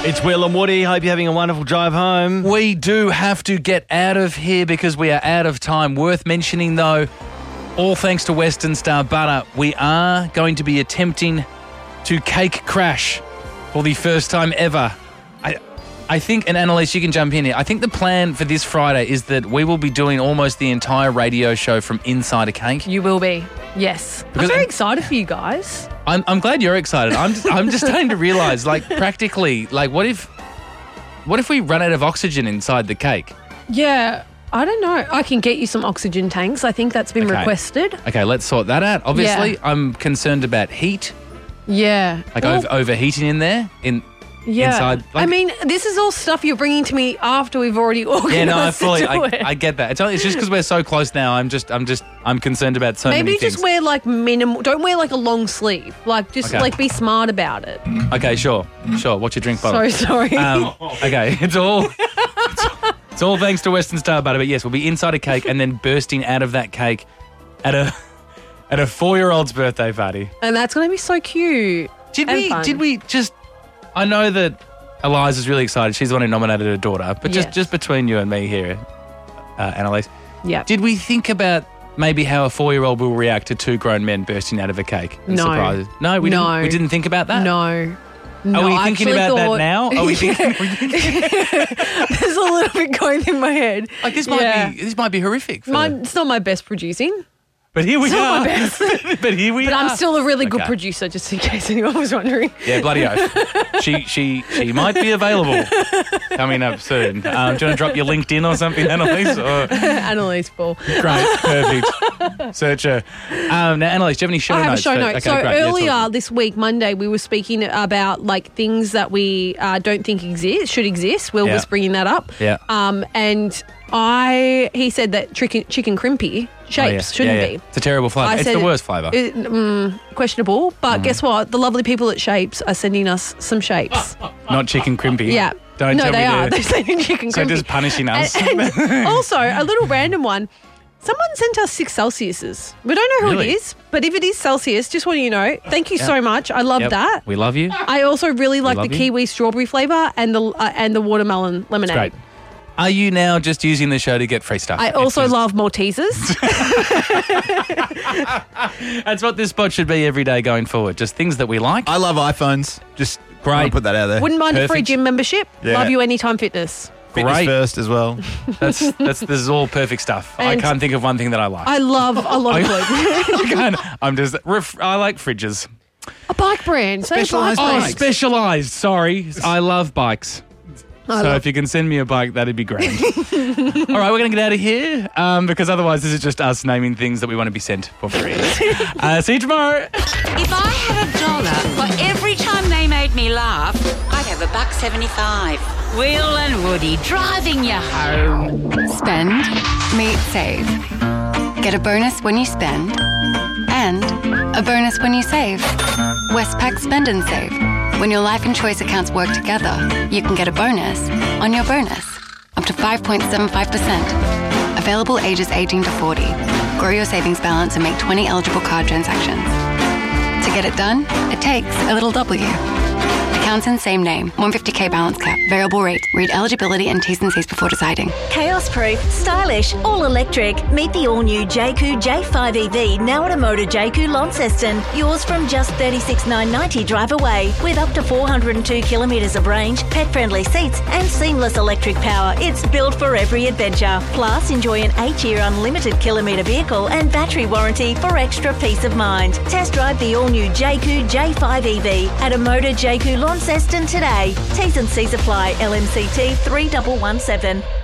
It's Will and Woody. Hope you're having a wonderful drive home. We do have to get out of here because we are out of time. Worth mentioning, though, all thanks to Western Star Butter, we are going to be attempting to cake crash for the first time ever. I think, and Annalise, you can jump in here. I think the plan for this Friday is that we will be doing almost the entire radio show from inside a cake. You will be, yes. Because I'm very excited for you guys. I'm glad you're excited. I'm just starting to realise, like, practically, like, what if we run out of oxygen inside the cake? Yeah, I don't know. I can get you some oxygen tanks. I think that's been requested. Okay, let's sort that out. Obviously, Yeah. I'm concerned about heat, Yeah. like Well, overheating in there. yeah. inside, like- I mean, this is all stuff you're bringing to me after we've already organised Yeah, no, I I get that. It's just because we're so close now. I'm concerned about so many Maybe things. just wear like minimal. Don't wear like a long sleeve. Like just Okay. like be smart about it. Okay, sure. What's your drink bottle? So sorry. Okay, it's all thanks to Western Star Butter. But yes, we'll be inside a cake and then bursting out of that cake at a 4-year-old's birthday party. And that's going to be so cute. and fun. Did we just? I know that Eliza's really excited. She's the one who nominated her daughter. But Yes. just between you and me here, Annalise, Yeah. did we think about maybe how a 4-year-old will react to 2 grown men bursting out of a cake and No. surprises? No, we No. didn't think about that. No. Are we I thinking actually about thought- that now? Are we thinking There's a little bit going in my head. like this Yeah. might be horrific? It's not my best producing, But here we it's not are. my best. But here we but are. I'm still a really good Okay. producer, just in case anyone was wondering. Yeah, bloody oath. She might be available coming up soon. Do you want to drop your LinkedIn or something, Annalise? Or... Annalise Ball. Great, perfect. Search her. Now, Annalise, do you have any show I notes? have a show note. Okay, So great. Yeah, earlier talk. this week, Monday, we were speaking about like things that we don't think should exist. Will Yeah. was bringing that up. Yeah. And he said that chicken crimpy shapes shouldn't Yeah. be. It's a terrible flavour. I It's said the it- worst flavour. Questionable, but guess what? The lovely people at Shapes are sending us some shapes. Not chicken crimpy. Yeah. Don't no, tell they me are. they're- They're sending chicken So crimpy. just punishing us. And also, a little random one. Someone sent us 6 Celsiuses. We don't know who Really? it is, but if it is Celsius, just want you to know, thank you so much. I love Yep. that. We love you. I also really like the love you. kiwi strawberry flavour and the watermelon lemonade. Great. Are you now just using the show to get free stuff? I It's also just- love Maltesers. That's what this spot should be every day going forward. Just things that we like. I love iPhones. Just Great. want to put that out there. Wouldn't mind a free Perfect. gym membership. Yeah. Love you Anytime Fitness. Fitness Great. first as well. This is all perfect stuff. I And- can't think of one thing that I like. I love a lot of food. I like fridges. A bike brand. Say Specialised bike Oh, brand. bikes. specialised. Sorry. I love bikes. I So love- if you can send me a bike, that'd be great. All right, we're going to get out of here because otherwise this is just us naming things that we want to be sent for free. See you tomorrow. If I had $1 for every time they made me laugh, I'd have $1.75. Will and Woody driving you home. Spend, meet, save. Get a bonus when you spend and a bonus when you save. Westpac Spend and Save. When your life and choice accounts work together, you can get a bonus on your bonus, up to 5.75%. Available ages 18 to 40. Grow your savings balance and make 20 eligible card transactions. To get it done, it takes a little W. Accounts in same name, 150k balance cap, variable rate. Read eligibility and T's and C's before deciding. Chaos-proof, stylish, all-electric. Meet the all-new JQ J5 EV now at a Motor JQ Launceston. Yours from just $36,990 drive away. With up to 402 kilometres of range, pet-friendly seats and seamless electric power. It's built for every adventure. Plus, enjoy an 8-year unlimited kilometre vehicle and battery warranty for extra peace of mind. Test drive the all-new JQ J5 EV at a Motor JQ Launceston today. T's and C's apply. LMCT 3117.